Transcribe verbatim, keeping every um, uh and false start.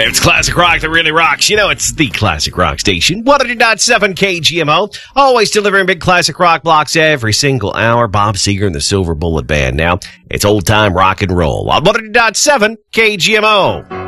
It's classic rock that really rocks. You know, it's the classic rock station. one hundred point seven K G M O. Always delivering big classic rock blocks every single hour. Bob Seger and the Silver Bullet Band. Now, it's old time rock and roll on one hundred point seven K G M O.